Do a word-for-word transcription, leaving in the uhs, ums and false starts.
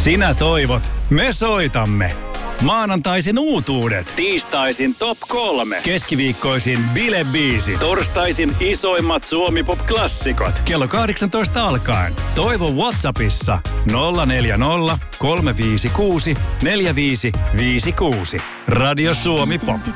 Sinä toivot, me soitamme. Maanantaisin uutuudet, tiistaisin top kolme, keskiviikkoisin bilebiisi, torstaisin isoimmat Suomi-pop-klassikot. Kello kahdeksantoista alkaen. Toivo WhatsAppissa nolla neljä nolla, kolme viisi kuusi, neljä viisi viisi kuusi. Radio Suomi Pop.